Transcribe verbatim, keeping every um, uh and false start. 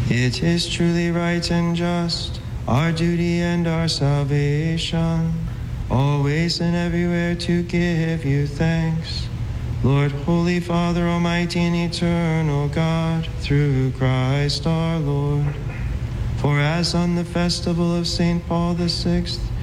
It is truly right and just, our duty and our salvation, always and everywhere to give you thanks, Lord, Holy Father, Almighty and eternal God, through Christ our Lord. For as on the festival of Saint Paul the Sixth,